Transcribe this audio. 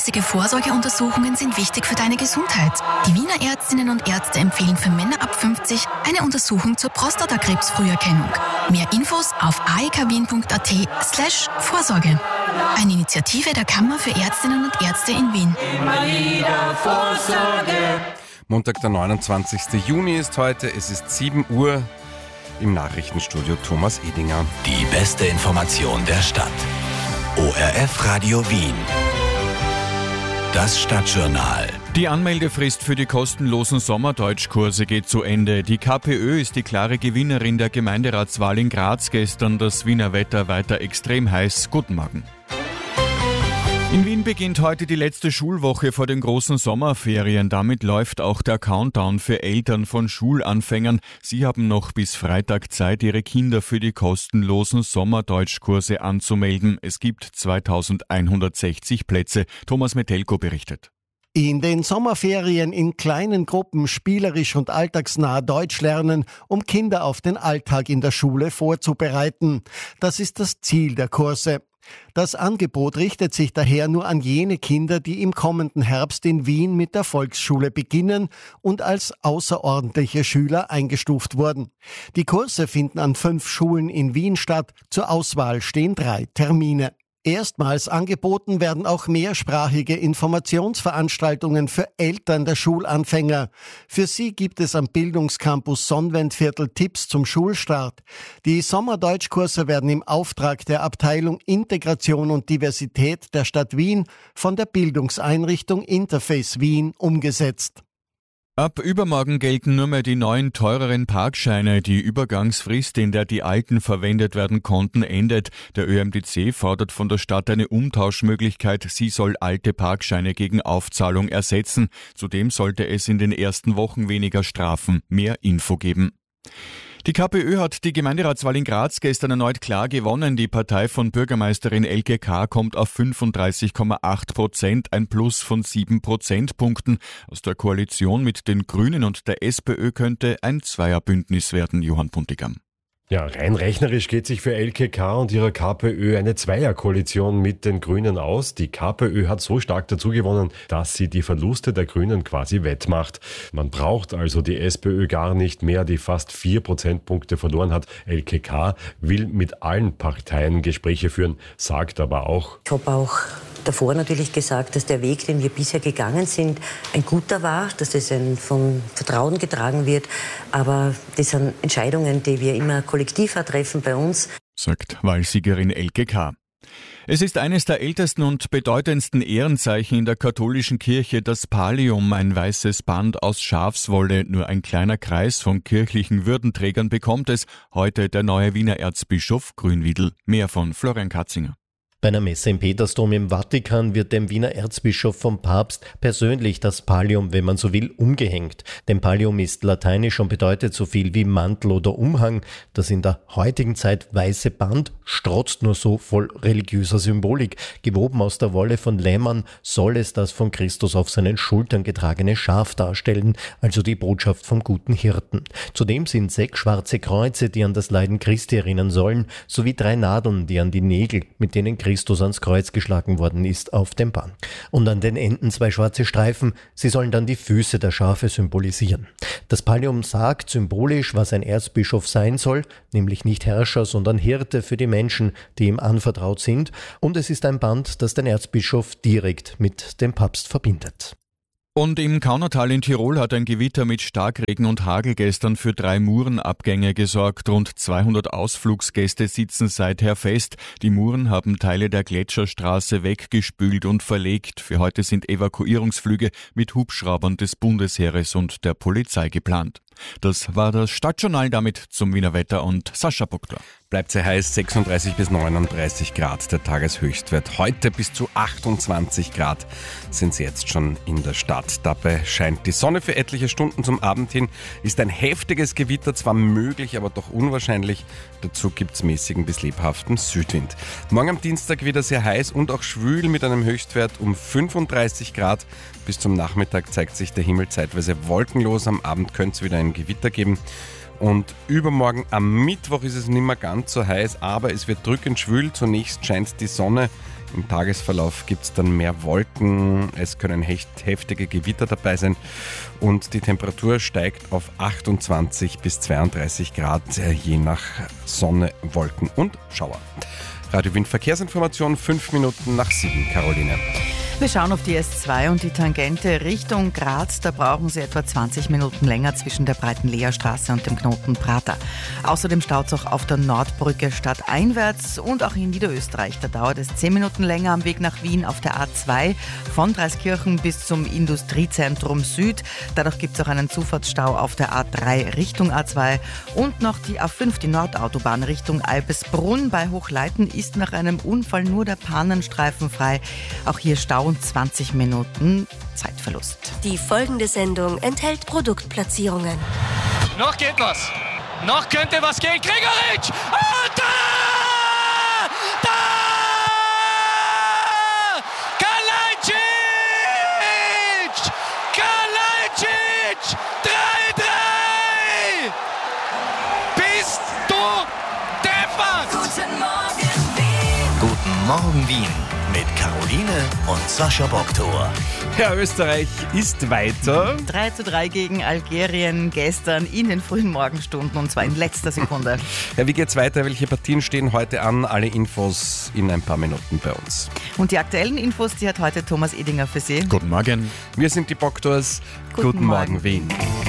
Regelmäßige Vorsorgeuntersuchungen sind wichtig für deine Gesundheit. Die Wiener Ärztinnen und Ärzte empfehlen für Männer ab 50 eine Untersuchung zur Prostatakrebsfrüherkennung. Mehr Infos auf aekwien.at/Vorsorge. Eine Initiative der Kammer für Ärztinnen und Ärzte in Wien. Immer wieder Vorsorge. Montag, der 29. Juni ist heute. Es ist 7 Uhr. Im Nachrichtenstudio Thomas Edinger. Die beste Information der Stadt. ORF Radio Wien. Das Stadtjournal. Die Anmeldefrist für die kostenlosen Sommerdeutschkurse geht zu Ende. Die KPÖ ist die klare Gewinnerin der Gemeinderatswahl in Graz gestern. Das Wiener Wetter weiter extrem heiß. Guten Morgen. In Wien beginnt heute die letzte Schulwoche vor den großen Sommerferien. Damit läuft auch der Countdown für Eltern von Schulanfängern. Sie haben noch bis Freitag Zeit, ihre Kinder für die kostenlosen Sommerdeutschkurse anzumelden. Es gibt 2160 Plätze. Thomas Metelko berichtet. In den Sommerferien in kleinen Gruppen spielerisch und alltagsnah Deutsch lernen, um Kinder auf den Alltag in der Schule vorzubereiten. Das ist das Ziel der Kurse. Das Angebot richtet sich daher nur an jene Kinder, die im kommenden Herbst in Wien mit der Volksschule beginnen und als außerordentliche Schüler eingestuft wurden. Die Kurse finden an 5 Schulen in Wien statt. Zur Auswahl stehen 3 Termine. Erstmals angeboten werden auch mehrsprachige Informationsveranstaltungen für Eltern der Schulanfänger. Für sie gibt es am Bildungscampus Sonnwendviertel Tipps zum Schulstart. Die Sommerdeutschkurse werden im Auftrag der Abteilung Integration und Diversität der Stadt Wien von der Bildungseinrichtung Interface Wien umgesetzt. Ab übermorgen gelten nur mehr die neuen, teureren Parkscheine. Die Übergangsfrist, in der die alten verwendet werden konnten, endet. Der ÖMTC fordert von der Stadt eine Umtauschmöglichkeit. Sie soll alte Parkscheine gegen Aufzahlung ersetzen. Zudem sollte es in den ersten Wochen weniger Strafen, mehr Info geben. Die KPÖ hat die Gemeinderatswahl in Graz gestern erneut klar gewonnen. Die Partei von Bürgermeisterin Elke K. kommt auf 35,8%, ein Plus von 7 Prozentpunkten. Aus der Koalition mit den Grünen und der SPÖ könnte ein Zweierbündnis werden, Johann Puntigam. Ja, rein rechnerisch geht sich für Elke K. und ihrer KPÖ eine Zweierkoalition mit den Grünen aus. Die KPÖ hat so stark dazu gewonnen, dass sie die Verluste der Grünen quasi wettmacht. Man braucht also die SPÖ gar nicht mehr, die fast 4 Prozentpunkte verloren hat. Elke K. will mit allen Parteien Gespräche führen, sagt aber auch: Ich habe auch davor natürlich gesagt, dass der Weg, den wir bisher gegangen sind, ein guter war, dass es von Vertrauen getragen wird. Aber das sind Entscheidungen, die wir immer kollektiv treffen bei uns, sagt Wahlsiegerin Elke K. Es ist eines der ältesten und bedeutendsten Ehrenzeichen in der katholischen Kirche, das Pallium, ein weißes Band aus Schafswolle. Nur ein kleiner Kreis von kirchlichen Würdenträgern bekommt es. Heute der neue Wiener Erzbischof Grünwiedl. Mehr von Florian Katzinger. Bei einer Messe im Petersdom im Vatikan wird dem Wiener Erzbischof vom Papst persönlich das Pallium, wenn man so will, umgehängt. Denn Pallium ist lateinisch und bedeutet so viel wie Mantel oder Umhang. Das in der heutigen Zeit weiße Band strotzt nur so voll religiöser Symbolik. Gewoben aus der Wolle von Lämmern soll es das von Christus auf seinen Schultern getragene Schaf darstellen, also die Botschaft vom guten Hirten. Zudem sind 6 schwarze Kreuze, die an das Leiden Christi erinnern sollen, sowie 3 Nadeln, die an die Nägel, mit denen Christus ans Kreuz geschlagen worden ist, auf dem Band. Und an den Enden 2 schwarze Streifen, sie sollen dann die Füße der Schafe symbolisieren. Das Pallium sagt symbolisch, was ein Erzbischof sein soll, nämlich nicht Herrscher, sondern Hirte für die Menschen, die ihm anvertraut sind. Und es ist ein Band, das den Erzbischof direkt mit dem Papst verbindet. Und im Kaunertal in Tirol hat ein Gewitter mit Starkregen und Hagel gestern für 3 Murenabgänge gesorgt. Rund 200 Ausflugsgäste sitzen seither fest. Die Muren haben Teile der Gletscherstraße weggespült und verlegt. Für heute sind Evakuierungsflüge mit Hubschraubern des Bundesheeres und der Polizei geplant. Das war das Stadtjournal, damit zum Wiener Wetter und Sascha Buckler. Bleibt sehr heiß, 36 bis 39 Grad der Tageshöchstwert. Heute bis zu 28 Grad sind es jetzt schon in der Stadt. Dabei scheint die Sonne für etliche Stunden zum Abend hin. Ist ein heftiges Gewitter zwar möglich, aber doch unwahrscheinlich. Dazu gibt es mäßigen bis lebhaften Südwind. Morgen am Dienstag wieder sehr heiß und auch schwül mit einem Höchstwert um 35 Grad. Bis zum Nachmittag zeigt sich der Himmel zeitweise wolkenlos. Am Abend könnte es wieder ein Gewitter geben. Und übermorgen am Mittwoch ist es nicht mehr ganz so heiß, aber es wird drückend schwül. Zunächst scheint die Sonne. Im Tagesverlauf gibt es dann mehr Wolken, es können heftige Gewitter dabei sein und die Temperatur steigt auf 28 bis 32 Grad, je nach Sonne, Wolken und Schauer. Radio Wien Verkehrsinformation, 5 Minuten nach 7, Caroline. Wir schauen auf die S2 und die Tangente Richtung Graz. Da brauchen Sie etwa 20 Minuten länger zwischen der breiten Leerstraße und dem Knoten Prater. Außerdem staut es auch auf der Nordbrücke stadteinwärts und auch in Niederösterreich. Da dauert es 10 Minuten länger am Weg nach Wien auf der A2 von Dreiskirchen bis zum Industriezentrum Süd. Dadurch gibt es auch einen Zufahrtsstau auf der A3 Richtung A2 und noch die A5, die Nordautobahn Richtung Albesbrunn. Bei Hochleiten ist nach einem Unfall nur der Pannenstreifen frei. Auch hier stauen 20 Minuten Zeitverlust. Die folgende Sendung enthält Produktplatzierungen. Noch geht was. Noch könnte was gehen. Gregoritsch! Und da! Da! Kalajdzic! Kalajdzic! 3-3! Bist du deppert? Guten Morgen, Wien. Guten Morgen, Wien. Mit Caroline und Sascha Boktor. Ja, Österreich ist weiter. 3:3 gegen Algerien gestern in den frühen Morgenstunden und zwar in letzter Sekunde. Ja, wie geht's weiter? Welche Partien stehen heute an? Alle Infos in ein paar Minuten bei uns. Und die aktuellen Infos, die hat heute Thomas Edinger für Sie. Guten Morgen. Wir sind die Boktors. Guten Guten Morgen, Morgen. Wien.